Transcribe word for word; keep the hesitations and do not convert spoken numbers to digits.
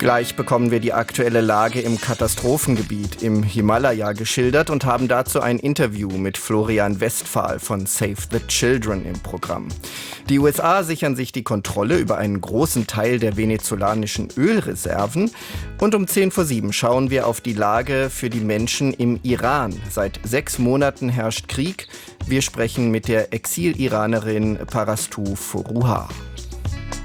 Gleich bekommen wir die aktuelle Lage im Katastrophengebiet im Himalaya geschildert und haben dazu ein Interview mit Florian Westphal von Save the Children im Programm. Die U S A sichern sich die Kontrolle über einen großen Teil der venezolanischen Ölreserven. Und um zehn vor sieben schauen wir auf die Lage für die Menschen im Iran. Seit sechs Monaten herrscht Krieg. Wir sprechen mit der Exil-Iranerin Parastu Forouhar.